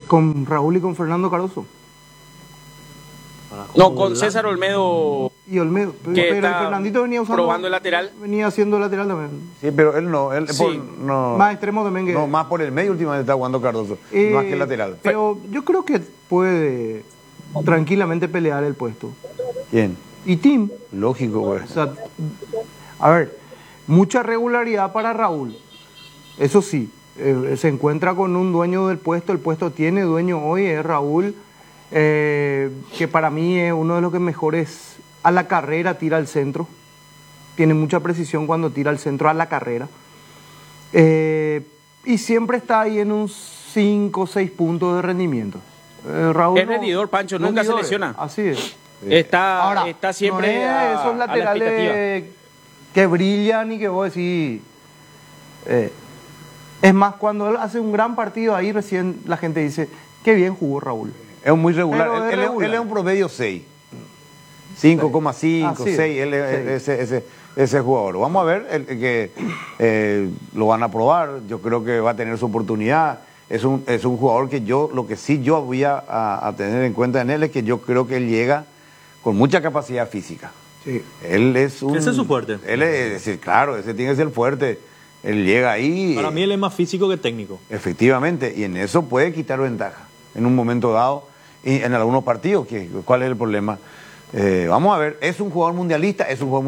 Con Raúl y con Fernando Cardoso. No, con César Olmedo. Y Olmedo, Que pero está Fernandito venía usando, probando el lateral. venía haciendo lateral también. Sí, pero él no, Sí. no, Más extremo también que... no, más por el medio últimamente está jugando Cardoso, más que lateral. Pero yo creo que puede tranquilamente pelear el puesto. ¿Quién? Y Tim, Lógico, o pues. sea, a ver, mucha regularidad para Raúl. Eso sí, se encuentra con un dueño del puesto, el puesto tiene dueño hoy, es Raúl, que para mí es uno de los que mejores a la carrera tira al centro. Tiene mucha precisión cuando tira al centro a la carrera. Y siempre está ahí en unos 5 o 6 puntos de rendimiento. Raúl Es rendidor, Pancho, nunca se lesiona. Así es. Está, Ahora, está siempre no es a esos la laterales que brillan y que vos decís... es más, cuando él hace un gran partido ahí recién la gente dice, qué bien jugó Raúl. Es muy regular. Pero es Él regular. es un promedio 6. 5,5, Así es. 6. Él es ese jugador. Vamos a ver que lo van a probar. Yo creo que va a tener su oportunidad. Es un jugador que lo que sí yo voy a tener en cuenta en él es que yo creo que él llega con mucha capacidad física. Sí. Él es un... Ese es su fuerte. Él es, claro, ese tiene que ser fuerte. Él llega ahí... Para mí él es más físico que técnico. Efectivamente, y en eso puede quitar ventaja en un momento dado y en algunos partidos. ¿Cuál es el problema? Vamos a ver, es un jugador mundialista,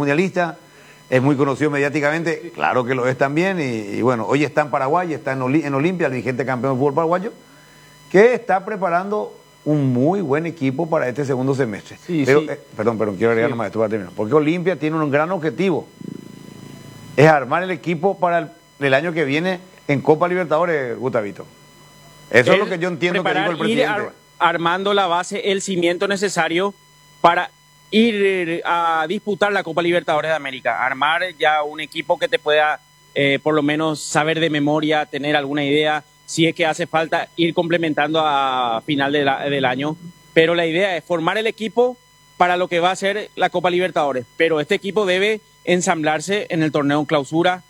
es muy conocido mediáticamente, claro que lo es también, y bueno, hoy está en Paraguay, está en Olimpia, el vigente campeón de fútbol paraguayo, que está preparando un muy buen equipo para este segundo semestre. Sí, pero, sí. Perdón, quiero agregar nomás esto para terminar, porque Olimpia tiene un gran objetivo, es armar el equipo para el año que viene en Copa Libertadores, Gustavito. Eso es lo que yo entiendo que dijo el presidente. Armando la base, el cimiento necesario para ir a disputar la Copa Libertadores de América. Armar ya un equipo que te pueda por lo menos saber de memoria, tener alguna idea, si es que hace falta ir complementando a final del año. Pero la idea es formar el equipo para lo que va a ser la Copa Libertadores. Pero este equipo debe ensamblarse en el torneo en clausura,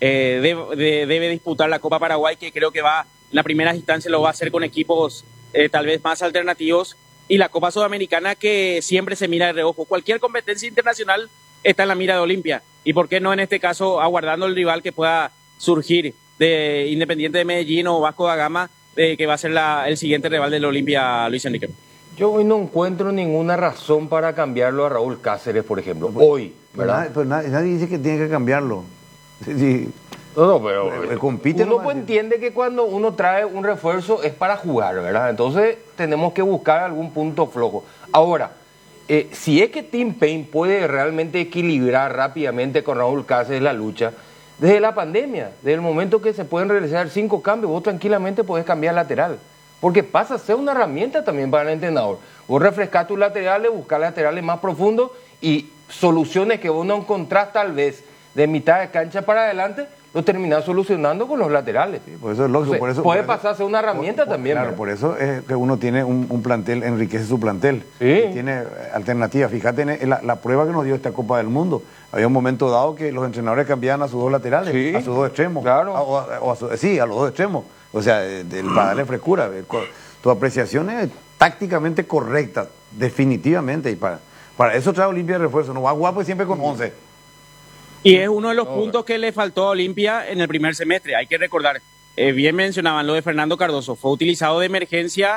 debe disputar la Copa Paraguay, que creo que va, en la primera instancia lo va a hacer con equipos tal vez más alternativos, y la Copa Sudamericana, que siempre se mira de reojo. Cualquier competencia internacional está en la mira de Olimpia, y por qué no en este caso aguardando el rival que pueda surgir de Independiente de Medellín o Vasco da Gama, que va a ser el siguiente rival del Olimpia, Luis Enrique. Yo hoy no encuentro ninguna razón para cambiarlo a Raúl Cáceres, por ejemplo. Hoy, ¿verdad? Pero nadie dice que tiene que cambiarlo. Sí. No, pero compite uno nomás. pues entiende que cuando uno trae un refuerzo es para jugar, ¿verdad? Entonces tenemos que buscar algún punto flojo. Ahora, si es que Tim Payne puede realmente equilibrar rápidamente con Raúl Cáceres la lucha, desde la pandemia, desde el momento que se pueden realizar 5 cambios, vos tranquilamente podés cambiar lateral. Porque pasa a ser una herramienta también para el entrenador. Vos refrescás tus laterales, buscar laterales más profundos y soluciones que vos no encontrás tal vez de mitad de cancha para adelante, lo terminás solucionando con los laterales. Sí, por eso es lógico. Entonces, puede pasar a ser una herramienta también. Claro, ¿verdad? por eso es que uno tiene un plantel, enriquece su plantel. Sí. Y tiene alternativas. Fíjate en la prueba que nos dio esta Copa del Mundo. Había un momento dado que los entrenadores cambiaban a sus dos laterales, Sí, a sus dos extremos. claro. Sí, a los dos extremos. O sea, para darle frescura. Tu apreciación es tácticamente correcta, definitivamente. Y para eso trae Olimpia de refuerzo. No va a jugar pues siempre con 11. Y es uno de los puntos que le faltó a Olimpia en el primer semestre. Hay que recordar, bien mencionaban lo de Fernando Cardoso, fue utilizado de emergencia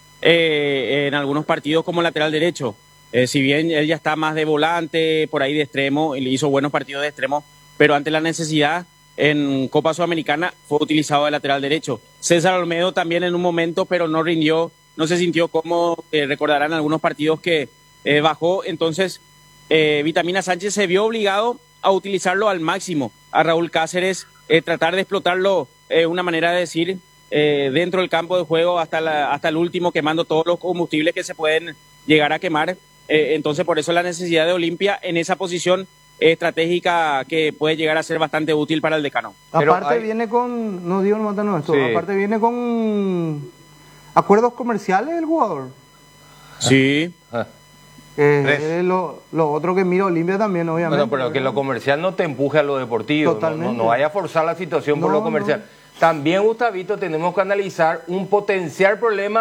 en algunos partidos como lateral derecho. Si bien él ya está más de volante, por ahí de extremo, y le hizo buenos partidos de extremo, pero ante la necesidad en Copa Sudamericana fue utilizado de lateral derecho. César Olmedo también en un momento, pero no rindió, no se sintió cómodo. Recordarán algunos partidos que bajó. Entonces, Vitamina Sánchez se vio obligado a utilizarlo al máximo, a Raúl Cáceres, tratar de explotarlo, una manera de decir, dentro del campo de juego hasta el último, quemando todos los combustibles que se pueden llegar a quemar. Entonces, por eso la necesidad de Olimpia en esa posición estratégica que puede llegar a ser bastante útil para el decano. Pero Aparte viene con, no digo no esto, Sí. aparte viene con acuerdos comerciales el jugador. Sí. Es lo otro que mira Olimpia también, obviamente. Bueno, pero que lo comercial no te empuje a lo deportivo. Totalmente. No vaya a forzar la situación por No, lo comercial. no. También, Gustavito, tenemos que analizar un potencial problema